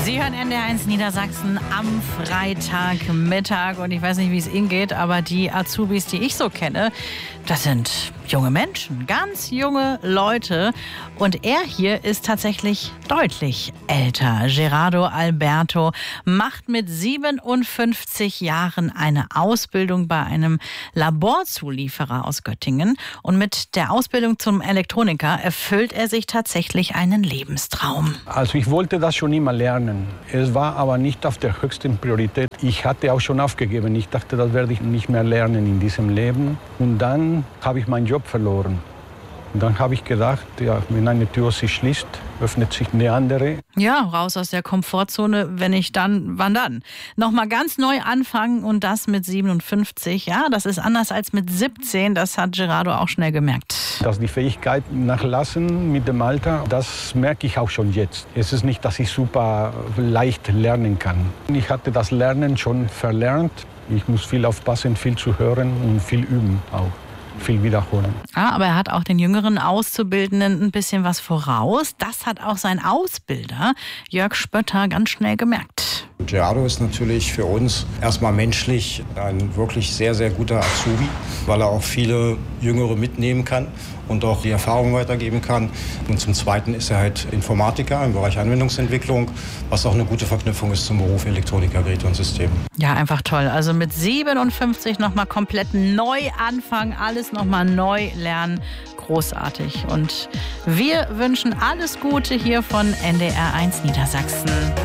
Sie hören NDR1 Niedersachsen am Freitagmittag und ich weiß nicht, wie es Ihnen geht, aber die Azubis, die ich so kenne, das sind junge Menschen, ganz junge Leute und er hier ist tatsächlich deutlich älter. Gerardo Alberto macht mit 57 Jahren eine Ausbildung bei einem Laborzulieferer aus Göttingen und mit der Ausbildung zum Elektroniker erfüllt er sich tatsächlich einen Lebenstraum. Also ich wollte das schon immer lernen. Es war aber nicht auf der höchsten Priorität. Ich hatte auch schon aufgegeben. Ich dachte, das werde ich nicht mehr lernen in diesem Leben. Und dann habe ich meinen Job verloren. Und dann habe ich gedacht, ja, wenn eine Tür sich schließt, öffnet sich eine andere. Ja, raus aus der Komfortzone, wenn nicht dann, wann dann? Nochmal ganz neu anfangen und das mit 57. Ja, das ist anders als mit 17, das hat Gerardo auch schnell gemerkt. Dass die Fähigkeit nachlassen mit dem Alter, das merke ich auch schon jetzt. Es ist nicht, dass ich super leicht lernen kann. Ich hatte das Lernen schon verlernt. Ich muss viel aufpassen, viel zu hören und viel üben auch. Viel wiederholen. Aber er hat auch den jüngeren Auszubildenden ein bisschen was voraus. Das hat auch sein Ausbilder Jörg Spötter ganz schnell gemerkt. Gerardo ist natürlich für uns erstmal menschlich ein wirklich sehr, sehr guter Azubi, weil er auch viele Jüngere mitnehmen kann und auch die Erfahrung weitergeben kann. Und zum Zweiten ist er halt Informatiker im Bereich Anwendungsentwicklung, was auch eine gute Verknüpfung ist zum Beruf Elektroniker, Geräte und Systeme. Ja, einfach toll. Also mit 57 nochmal komplett neu anfangen, alles nochmal neu lernen. Großartig. Und wir wünschen alles Gute hier von NDR1 Niedersachsen.